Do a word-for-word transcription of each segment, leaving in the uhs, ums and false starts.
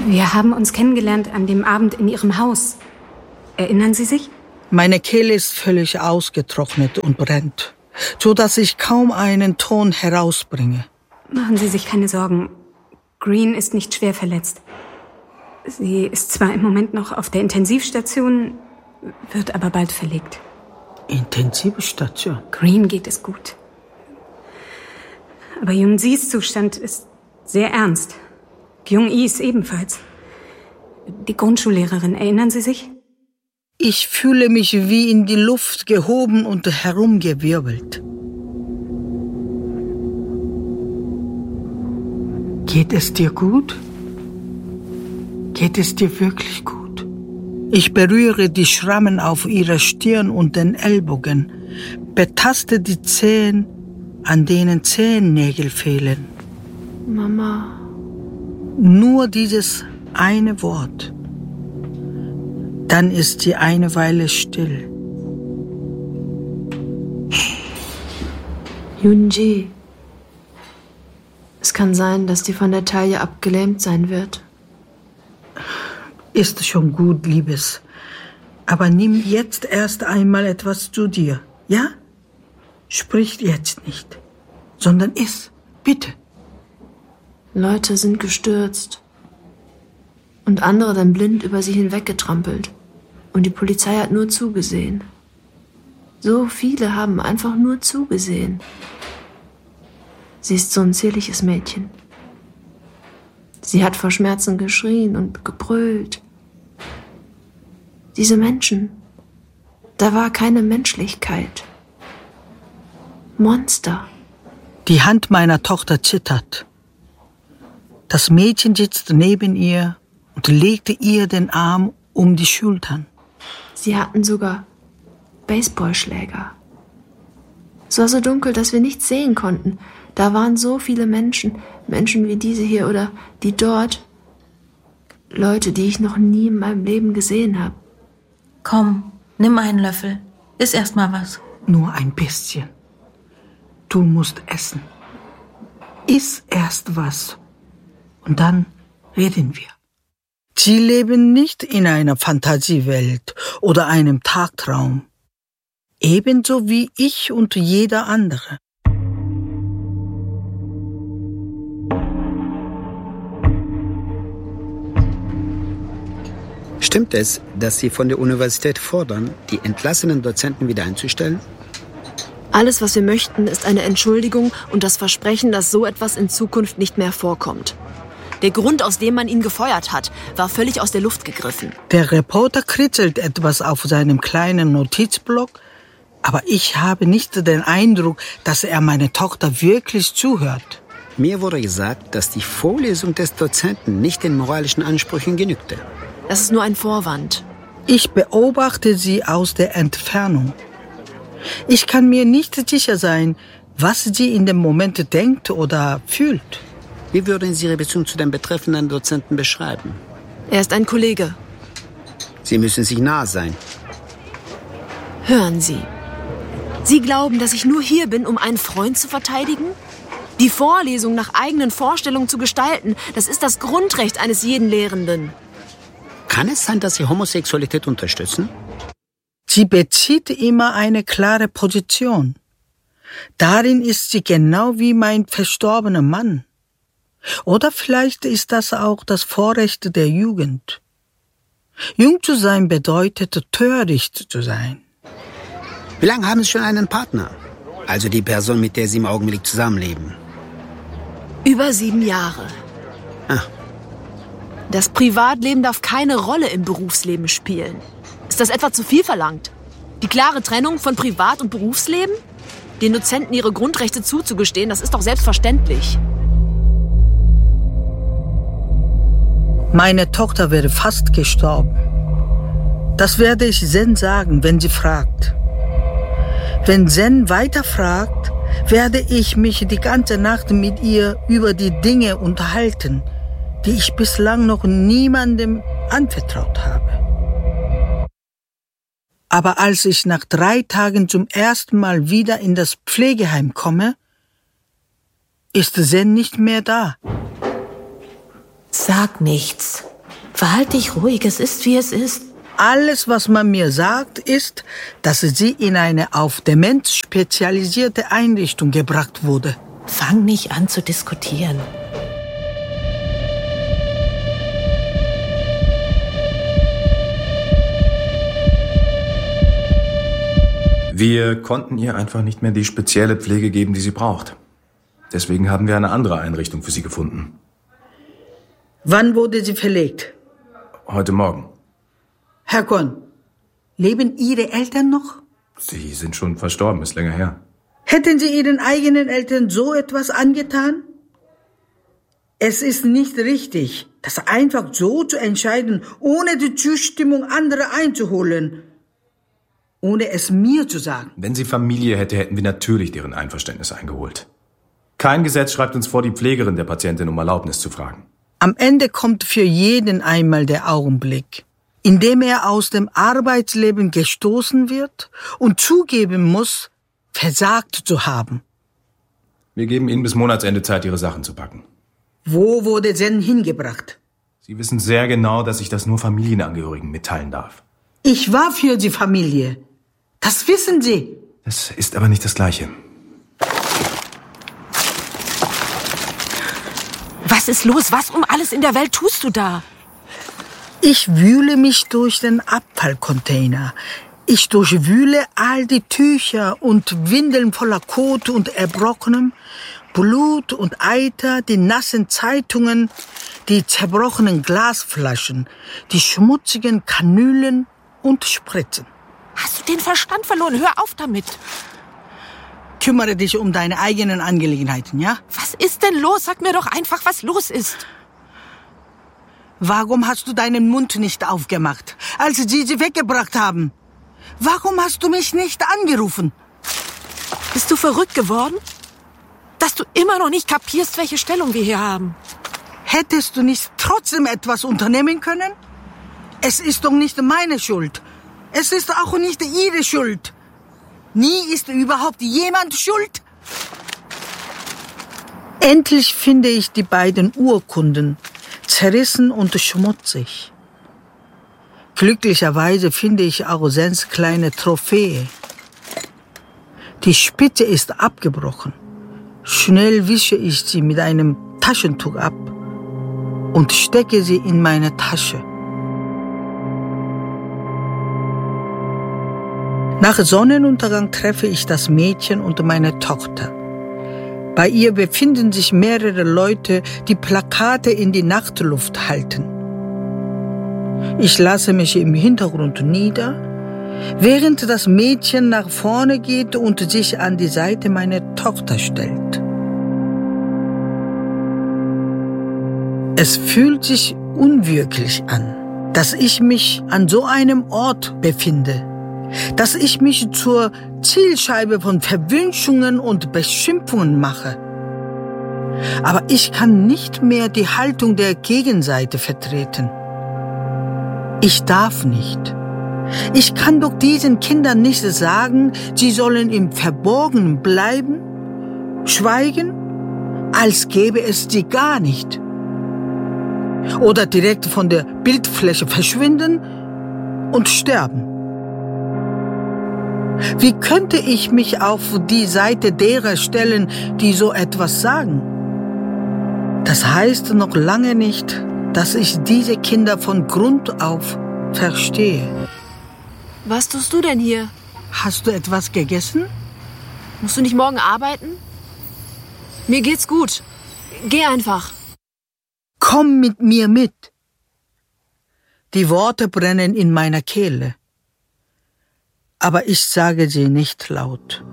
Wir haben uns kennengelernt an dem Abend in Ihrem Haus. Erinnern Sie sich? Meine Kehle ist völlig ausgetrocknet und brennt, so dass ich kaum einen Ton herausbringe. Machen Sie sich keine Sorgen. Green ist nicht schwer verletzt. Sie ist zwar im Moment noch auf der Intensivstation, wird aber bald verlegt. Intensivstation? Green geht es gut. Aber Jung-Sis Zustand ist sehr ernst. Jung-Is ebenfalls. Die Grundschullehrerin, erinnern Sie sich? Ich fühle mich wie in die Luft gehoben und herumgewirbelt. Geht es dir gut? Geht es dir wirklich gut? Ich berühre die Schrammen auf ihrer Stirn und den Ellbogen, betaste die Zehen, an denen Zehennägel fehlen. Mama. Nur dieses eine Wort. Dann ist sie eine Weile still. Yoon-ji. Es kann sein, dass die von der Taille abgelähmt sein wird. Ist schon gut, Liebes. Aber nimm jetzt erst einmal etwas zu dir, ja? Sprich jetzt nicht, sondern iss, bitte. Leute sind gestürzt. Und andere dann blind über sie hinweggetrampelt. Und die Polizei hat nur zugesehen. So viele haben einfach nur zugesehen. Sie ist so ein zierliches Mädchen. Sie hat vor Schmerzen geschrien und gebrüllt. Diese Menschen, da war keine Menschlichkeit. Monster. Die Hand meiner Tochter zittert. Das Mädchen sitzt neben ihr und legte ihr den Arm um die Schultern. Sie hatten sogar Baseballschläger. Es war so dunkel, dass wir nichts sehen konnten. Da waren so viele Menschen, Menschen wie diese hier oder die dort. Leute, die ich noch nie in meinem Leben gesehen habe. Komm, nimm einen Löffel. Iss erst mal was. Nur ein bisschen. Du musst essen. Iss erst was. Und dann reden wir. Sie leben nicht in einer Fantasiewelt oder einem Tagtraum. Ebenso wie ich und jeder andere. Stimmt es, dass Sie von der Universität fordern, die entlassenen Dozenten wieder einzustellen? Alles, was wir möchten, ist eine Entschuldigung und das Versprechen, dass so etwas in Zukunft nicht mehr vorkommt. Der Grund, aus dem man ihn gefeuert hat, war völlig aus der Luft gegriffen. Der Reporter kritzelt etwas auf seinem kleinen Notizblock, aber ich habe nicht den Eindruck, dass er meine Tochter wirklich zuhört. Mir wurde gesagt, dass die Vorlesung des Dozenten nicht den moralischen Ansprüchen genügte. Das ist nur ein Vorwand. Ich beobachte sie aus der Entfernung. Ich kann mir nicht sicher sein, was sie in dem Moment denkt oder fühlt. Wie würden Sie Ihre Beziehung zu dem betreffenden Dozenten beschreiben? Er ist ein Kollege. Sie müssen sich nah sein. Hören Sie. Sie glauben, dass ich nur hier bin, um einen Freund zu verteidigen? Die Vorlesung nach eigenen Vorstellungen zu gestalten, das ist das Grundrecht eines jeden Lehrenden. Kann es sein, dass Sie Homosexualität unterstützen? Sie bezieht immer eine klare Position. Darin ist sie genau wie mein verstorbener Mann. Oder vielleicht ist das auch das Vorrecht der Jugend. Jung zu sein bedeutet, töricht zu sein. Wie lange haben Sie schon einen Partner? Also die Person, mit der Sie im Augenblick zusammenleben. Über sieben Jahre. Ah. Das Privatleben darf keine Rolle im Berufsleben spielen. Ist das etwa zu viel verlangt? Die klare Trennung von Privat- und Berufsleben? Den Dozenten ihre Grundrechte zuzugestehen, das ist doch selbstverständlich. Meine Tochter wäre fast gestorben. Das werde ich Zen sagen, wenn sie fragt. Wenn Zen weiter fragt, werde ich mich die ganze Nacht mit ihr über die Dinge unterhalten, die ich bislang noch niemandem anvertraut habe. Aber als ich nach drei Tagen zum ersten Mal wieder in das Pflegeheim komme, ist Zen nicht mehr da. Sag nichts. Verhalt dich ruhig, es ist, wie es ist. Alles, was man mir sagt, ist, dass sie in eine auf Demenz spezialisierte Einrichtung gebracht wurde. Fang nicht an zu diskutieren. Wir konnten ihr einfach nicht mehr die spezielle Pflege geben, die sie braucht. Deswegen haben wir eine andere Einrichtung für sie gefunden. Wann wurde sie verlegt? Heute Morgen. Herr Gon, leben Ihre Eltern noch? Sie sind schon verstorben, ist länger her. Hätten Sie Ihren eigenen Eltern so etwas angetan? Es ist nicht richtig, das einfach so zu entscheiden, ohne die Zustimmung anderer einzuholen. Ohne es mir zu sagen. Wenn sie Familie hätte, hätten wir natürlich deren Einverständnis eingeholt. Kein Gesetz schreibt uns vor, die Pflegerin der Patientin um Erlaubnis zu fragen. Am Ende kommt für jeden einmal der Augenblick, in dem er aus dem Arbeitsleben gestoßen wird und zugeben muss, versagt zu haben. Wir geben Ihnen bis Monatsende Zeit, Ihre Sachen zu packen. Wo wurde Zen hingebracht? Sie wissen sehr genau, dass ich das nur Familienangehörigen mitteilen darf. Ich war für die Familie. Das wissen Sie. Das ist aber nicht das Gleiche. Was ist los? Was um alles in der Welt tust du da? Ich wühle mich durch den Abfallcontainer. Ich durchwühle all die Tücher und Windeln voller Kot und Erbrochenem, Blut und Eiter, die nassen Zeitungen, die zerbrochenen Glasflaschen, die schmutzigen Kanülen und Spritzen. Hast du den Verstand verloren? Hör auf damit. Kümmere dich um deine eigenen Angelegenheiten, ja? Was ist denn los? Sag mir doch einfach, was los ist. Warum hast du deinen Mund nicht aufgemacht, als sie sie weggebracht haben? Warum hast du mich nicht angerufen? Bist du verrückt geworden? Dass du immer noch nicht kapierst, welche Stellung wir hier haben. Hättest du nicht trotzdem etwas unternehmen können? Es ist doch nicht meine Schuld. Es ist auch nicht ihre Schuld. Nie ist überhaupt jemand schuld. Endlich finde ich die beiden Urkunden, zerrissen und schmutzig. Glücklicherweise finde ich auch Zens kleine Trophäe. Die Spitze ist abgebrochen. Schnell wische ich sie mit einem Taschentuch ab und stecke sie in meine Tasche. Nach Sonnenuntergang treffe ich das Mädchen und meine Tochter. Bei ihr befinden sich mehrere Leute, die Plakate in die Nachtluft halten. Ich lasse mich im Hintergrund nieder, während das Mädchen nach vorne geht und sich an die Seite meiner Tochter stellt. Es fühlt sich unwirklich an, dass ich mich an so einem Ort befinde, dass ich mich zur Zielscheibe von Verwünschungen und Beschimpfungen mache. Aber ich kann nicht mehr die Haltung der Gegenseite vertreten. Ich darf nicht. Ich kann doch diesen Kindern nicht sagen, sie sollen im Verborgenen bleiben, schweigen, als gäbe es sie gar nicht. Oder direkt von der Bildfläche verschwinden und sterben. Wie könnte ich mich auf die Seite derer stellen, die so etwas sagen? Das heißt noch lange nicht, dass ich diese Kinder von Grund auf verstehe. Was tust du denn hier? Hast du etwas gegessen? Musst du nicht morgen arbeiten? Mir geht's gut. Geh einfach. Komm mit mir mit. Die Worte brennen in meiner Kehle. Aber ich sage sie nicht laut.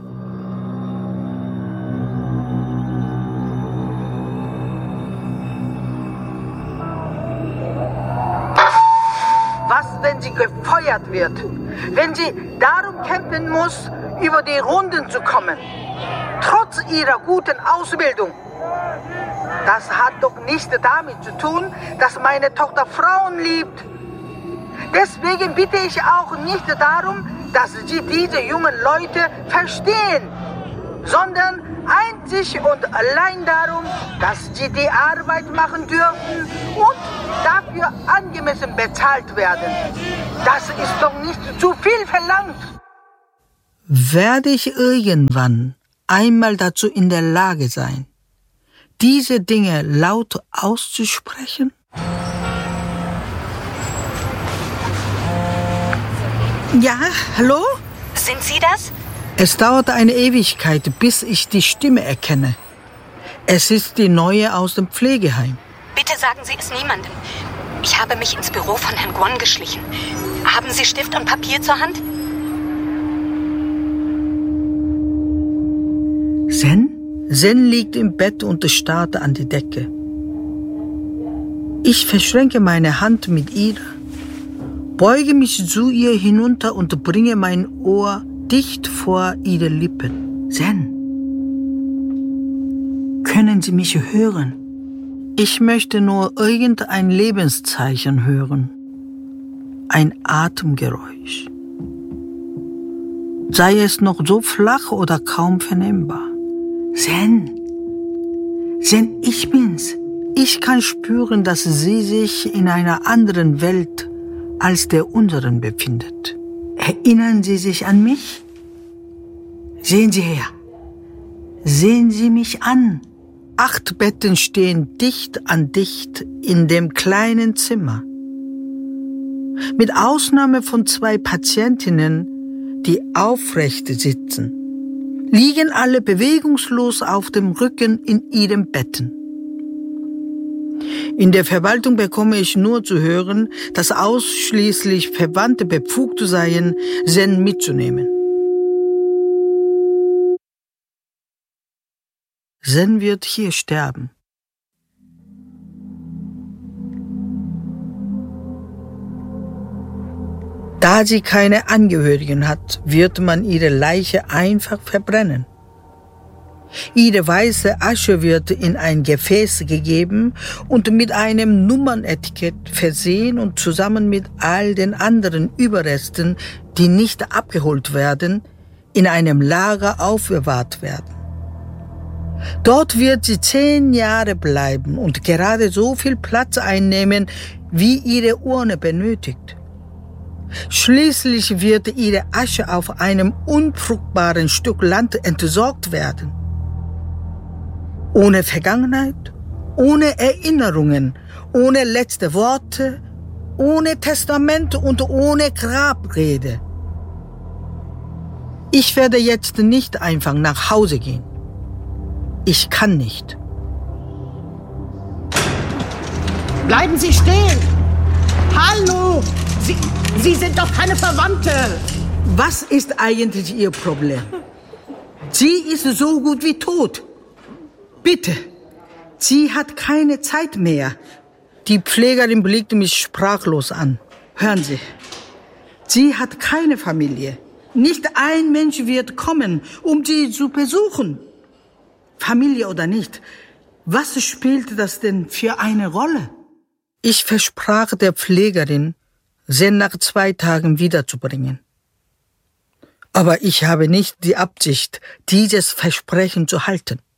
Was, wenn sie gefeuert wird? Wenn sie darum kämpfen muss, über die Runden zu kommen? Trotz ihrer guten Ausbildung? Das hat doch nichts damit zu tun, dass meine Tochter Frauen liebt. Deswegen bitte ich auch nicht darum, dass sie diese jungen Leute verstehen, sondern einzig und allein darum, dass sie die Arbeit machen dürfen und dafür angemessen bezahlt werden. Das ist doch nicht zu viel verlangt. Werde ich irgendwann einmal dazu in der Lage sein, diese Dinge laut auszusprechen? Ja, hallo? Sind Sie das? Es dauert eine Ewigkeit, bis ich die Stimme erkenne. Es ist die Neue aus dem Pflegeheim. Bitte sagen Sie es niemandem. Ich habe mich ins Büro von Herrn Guan geschlichen. Haben Sie Stift und Papier zur Hand? Sen? Sen liegt im Bett und starrt an die Decke. Ich verschränke meine Hand mit ihr, beuge mich zu ihr hinunter und bringe mein Ohr dicht vor ihre Lippen. Sen, können Sie mich hören? Ich möchte nur irgendein Lebenszeichen hören. Ein Atemgeräusch. Sei es noch so flach oder kaum vernehmbar. Sen, Sen, ich bin's. Ich kann spüren, dass sie sich in einer anderen Welt als der unseren befindet. Erinnern Sie sich an mich? Sehen Sie her. Sehen Sie mich an. Acht Betten stehen dicht an dicht in dem kleinen Zimmer. Mit Ausnahme von zwei Patientinnen, die aufrecht sitzen, liegen alle bewegungslos auf dem Rücken in ihren Betten. In der Verwaltung bekomme ich nur zu hören, dass ausschließlich Verwandte befugt seien, Sen mitzunehmen. Sen wird hier sterben. Da sie keine Angehörigen hat, wird man ihre Leiche einfach verbrennen. Ihre weiße Asche wird in ein Gefäß gegeben und mit einem Nummernetikett versehen und zusammen mit all den anderen Überresten, die nicht abgeholt werden, in einem Lager aufbewahrt werden. Dort wird sie zehn Jahre bleiben und gerade so viel Platz einnehmen, wie ihre Urne benötigt. Schließlich wird ihre Asche auf einem unfruchtbaren Stück Land entsorgt werden. Ohne Vergangenheit, ohne Erinnerungen, ohne letzte Worte, ohne Testament und ohne Grabrede. Ich werde jetzt nicht einfach nach Hause gehen. Ich kann nicht. Bleiben Sie stehen! Hallo! Sie, Sie sind doch keine Verwandte! Was ist eigentlich Ihr Problem? Sie ist so gut wie tot. Bitte, sie hat keine Zeit mehr. Die Pflegerin blickte mich sprachlos an. Hören Sie, sie hat keine Familie. Nicht ein Mensch wird kommen, um sie zu besuchen. Familie oder nicht, was spielt das denn für eine Rolle? Ich versprach der Pflegerin, sie nach zwei Tagen wiederzubringen. Aber ich habe nicht die Absicht, dieses Versprechen zu halten.